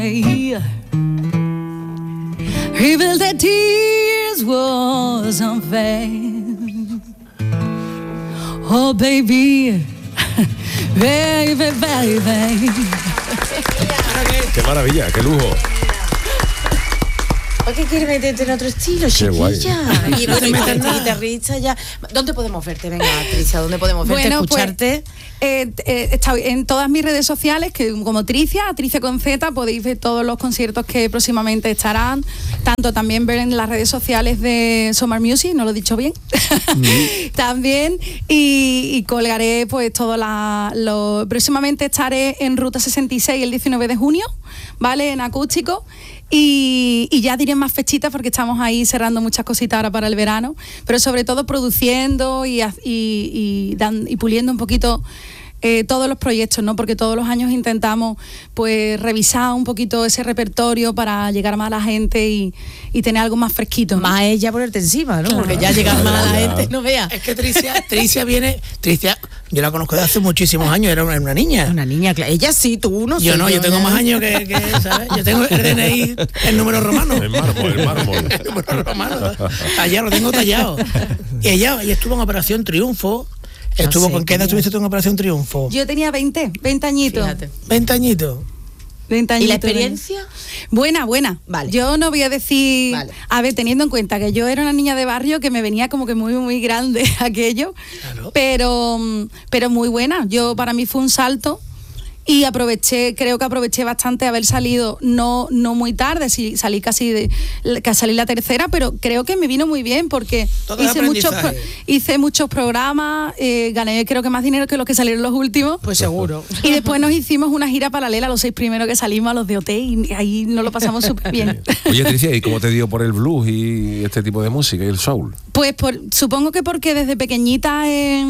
Revealed that tears was unfair. Oh baby, baby, baby. Qué maravilla, qué lujo. ¿Por qué quieres meterte en otro estilo, chiquilla? Y bueno, y para ti, guitarrista ya. ¿Dónde podemos verte? Venga, Tricia, ¿dónde podemos verte, escucharte? Está en todas mis redes sociales, que como Tricia con Z, podéis ver todos los conciertos que próximamente estarán. Tanto también ver en las redes sociales de Summer Music, no lo he dicho bien. También. Y colgaré pues todo próximamente estaré en Ruta 66 el 19 de junio, ¿vale? En acústico. Y ya diré más fechitas porque estamos ahí cerrando muchas cositas ahora para el verano, pero sobre todo produciendo y puliendo un poquito todos los proyectos, ¿no? Porque todos los años intentamos pues revisar un poquito ese repertorio para llegar más a la gente y tener algo más fresquito, ¿no? Más ella ponerte encima, ¿no? Claro. Porque ya llegar más a la gente, no vea. Es que Tricia viene, yo la conozco de hace muchísimos años, era una niña. Una niña, claro. Ella sí, tú no. Yo no, yo tengo más años que ¿sabes? Yo tengo el DNI, el número romano. El mármol. El número romano. Tallado, lo tengo tallado. Y ella estuvo en Operación Triunfo. ¿Con qué edad estuviste tú en Operación Triunfo? Yo tenía 20 añitos. Fíjate. 20 añitos. 20 añitos. ¿Y la experiencia? Buena. Vale. Yo no voy a decir... Vale. A ver, teniendo en cuenta que yo era una niña de barrio que me venía como que muy, muy grande aquello. Claro. Pero muy buena. Para mí fue un salto. Y creo que aproveché bastante haber salido, no muy tarde, salí salí la tercera, pero creo que me vino muy bien porque hice muchos programas, gané creo que más dinero que los que salieron los últimos. Pues seguro. Y después nos hicimos una gira paralela, los 6 primeros que salimos a los de OT, y ahí nos lo pasamos súper bien. Oye, Tricia, ¿y cómo te dio por el blues y este tipo de música y el soul? Pues supongo que porque desde pequeñita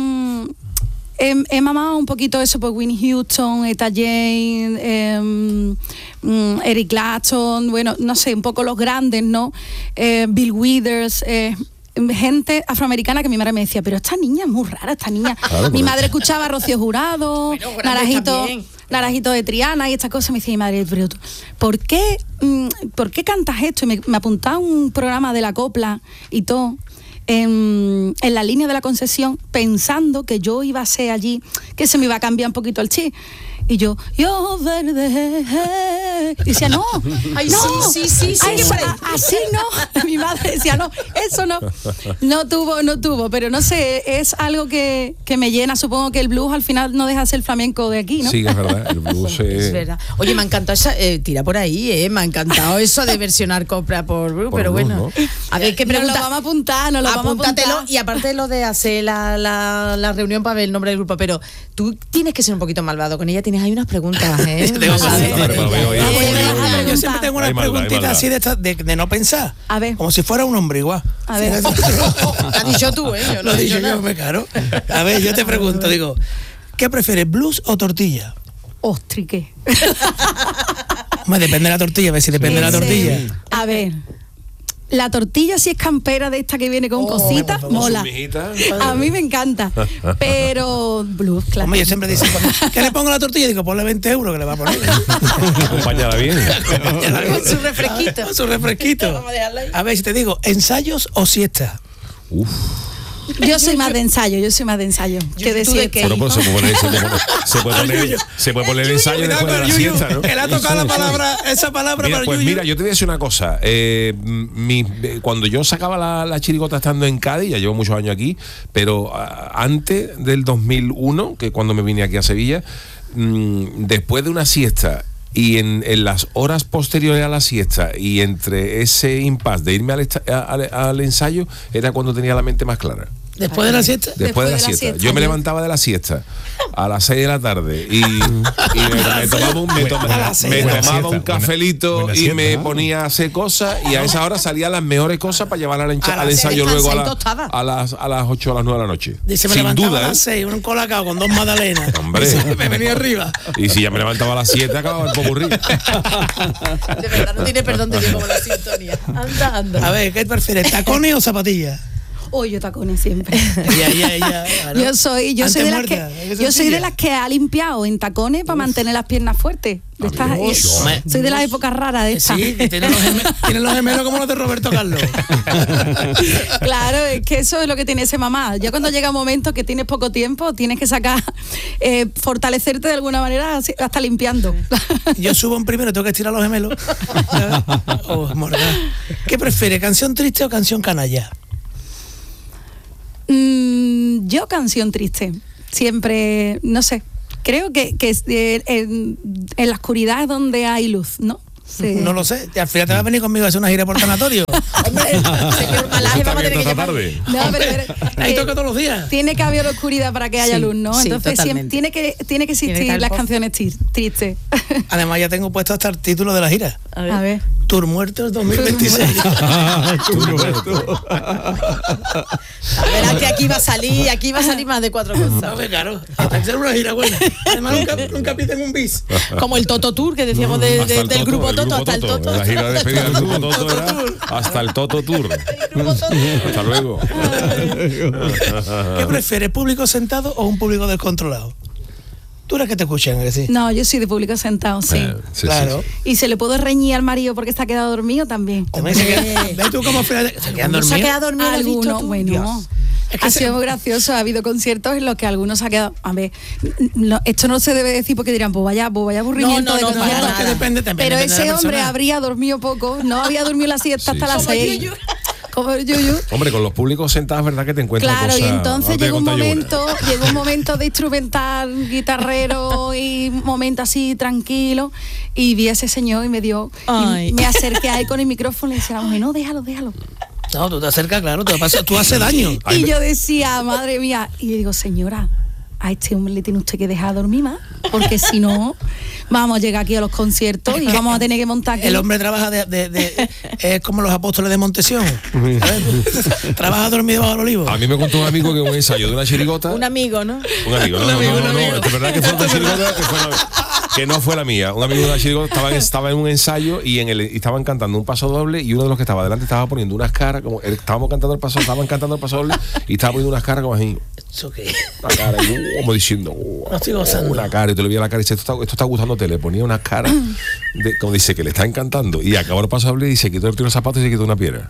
he mamado un poquito eso, pues Whitney Houston, Etta James, Eric Clapton, bueno, no sé, un poco los grandes, ¿no? Bill Withers, gente afroamericana que mi madre me decía, pero esta niña es muy rara, esta niña. Claro, mi madre escuchaba a Rocío Jurado, Naranjito de Triana y estas cosas. Me decía mi madre, pero ¿por qué cantas esto? Y me apuntaba a un programa de la copla y todo. En la línea de la Concesión, pensando que yo iba a ser allí, que se me iba a cambiar un poquito el chip. Y yo verde. Y decía, no. Ay, no, sí. Ay, así no. Mi madre decía, no, eso no. No tuvo, pero no sé, es algo que me llena. Supongo que el blues al final no deja de ser flamenco de aquí, ¿no? Sí, es verdad, el blues es verdad. Oye, me ha encantado tira por ahí, me ha encantado eso de versionar copla por blues, pero blues, bueno. ¿no? A ver, ¿qué pregunta? Nos lo vamos a apuntar, Apúntatelo, y aparte de lo de hacer la reunión para ver el nombre del grupo, pero tú tienes que ser un poquito malvado con ella, tienes ahí unas preguntas, ¿eh? Yo siempre tengo unas preguntitas así de no pensar. A ver. Como si fuera un hombre igual. A ver. Lo has dicho tú, ¿eh? Lo he dicho yo, me caro. A ver, yo te pregunto, digo, ¿qué prefieres, blues o tortilla? Ostri, ¿qué? Depende de la tortilla, a ver si depende de la tortilla. A ver. La tortilla, si es campera de esta que viene con cositas, mola. A mí me encanta. Pero blues, claro. Hombre, yo siempre digo, ¿qué le pongo a la tortilla? Digo, ponle 20 euros que le va a poner. Acompañada bien. Con su refresquito. Con su refresquito. A ver, si te digo, ¿ensayos o siesta? Uf. Yo soy más de ensayo. Que decir que... Bueno, pues se puede poner el ensayo después de la siesta, ¿no? Él ha tocado esa palabra mira, para pues Yuyu. Mira, yo te voy a decir una cosa. Cuando yo sacaba la chirigota estando en Cádiz, ya llevo muchos años aquí, pero antes del 2001, que cuando me vine aquí a Sevilla, después de una siesta y en las horas posteriores a la siesta y entre ese impasse de irme al ensayo, era cuando tenía la mente más clara. ¿Después de la siesta? Después de la siesta. Yo me levantaba de la siesta a las 6 de la tarde y me tomaba un cafelito buena siesta, y me ponía a hacer cosas, y a esa hora salían las mejores cosas para llevar al ensayo luego a las 8 o las 9 de la noche. Dice, me levantaba a las 6, un colacao con 2 magdalenas. Hombre. Me venía arriba. Y si ya me levantaba a las 7, acababa el popurrí. De verdad, no tiene perdón de Dios como la sintonía. Anda. A ver, ¿qué prefieres, tacones o zapatillas? Yo tacones siempre. Claro. Yo soy de las Antes que muerta, yo soy de las que ha limpiado en tacones para mantener las piernas fuertes. Soy de la época rara de esta. Sí, que tienen los gemelos como los de Roberto Carlos. Claro, es que eso es lo que tiene ese mamá. Ya cuando llega un momento que tienes poco tiempo, tienes que sacar, fortalecerte de alguna manera hasta limpiando. Yo subo en primero, tengo que estirar los gemelos. ¿Qué prefiere, canción triste o canción canalla? Yo canción triste. Siempre, no sé. Creo que en la oscuridad es donde hay luz, ¿no? Sí. No lo sé. Al final te vas a venir conmigo a hacer una gira por tanatorio. Señor Malaje, vamos a tener que llamar. No, pero ahí toca todos los días. Tiene que haber oscuridad para que haya luz, ¿no? Sí, Entonces tiene que existir las canciones tristes. Además ya tengo puesto hasta el título de la gira. A ver. Tour Muertos 2026. Verás que aquí va a salir más de 4 cosas. No, claro, hasta ser una gira buena. Además nunca piden un bis. Como el Toto Tour que decíamos del grupo Toto, hasta el Toto. La gira de despedida del grupo Toto era hasta el Toto Tour. Hasta luego. ¿Qué prefieres, público sentado o un público descontrolado? ¿Tú eres que te escuchan, que sí? No, yo soy de público sentado, sí. Sí, claro. sí. Y se le puede reñir al marido porque se ha quedado dormido también. También ¿ves tú cómo se quedan dormidos? ¿Se ha quedado dormido? ¿Lo has visto Algunos, tú? bueno. Dios. Es que Ha sido muy gracioso, ha habido conciertos en los que algunos se ha quedado. A ver, esto no se debe decir porque dirán, pues vaya aburrimiento de concierto. Es que depende también. Pero depende de ese la hombre persona. habría dormido poco, no había dormido la siesta hasta las 6. Como el Yuyu. Hombre, con los públicos sentados, ¿verdad que te encuentras Claro, cosas? y entonces Ahora te llegó un voy a contar yo una. momento de instrumental, guitarrero y un momento así tranquilo. Y vi a ese señor y me acerqué a él con el micrófono y le decía, no, déjalo. No, tú te acercas, claro, tú haces daño. Y yo decía, madre mía, y le digo, señora, a este hombre le tiene usted que dejar dormir más, porque si no, vamos a llegar aquí a los conciertos y vamos a tener que montar aquí. El hombre trabaja es como los apóstoles de Montesión. ¿Sabes? Trabaja dormido bajo el olivo. A mí me contó un amigo que un ensayo de una chirigota. Un amigo, ¿no? Un amigo, no, es verdad que fue una chirigota que no fue la mía. Un amigo de una chirigota estaba en un ensayo y estaban cantando un paso doble y uno de los que estaba delante estaba poniendo unas caras como estaban cantando el paso doble y estaba poniendo unas caras como así. ¿Eso qué? Una cara, como diciendo, No estoy gozando. una cara, y te le veía la cara y dice, esto está gustándote, le ponía una cara como dice que le está encantando y acabó el paso doble y se quitó el tiro de zapatos y se quitó una piedra.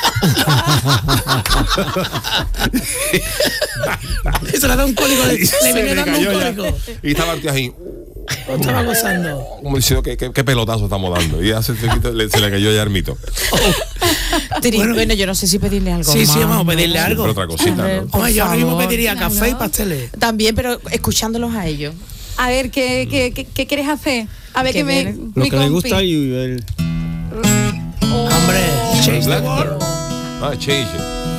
Eso le da un cólico, le viene dando un cólico. Y estaba el tío ahí. Estaba gozando. Como diciendo qué pelotazo estamos dando. Y ya se le cayó ya el mito. Bueno, yo no sé si pedirle algo Sí, más. vamos a pedirle algo. Pero otra cosita, ¿no? Hombre, yo ahora mismo favor. pediría café y pasteles. También, pero escuchándolos a ellos. A ver, ¿qué quieres hacer? A ver, ¿Qué que me... viene? Lo mi que le compi. gusta y el... Hombre, change the world. Ah, change.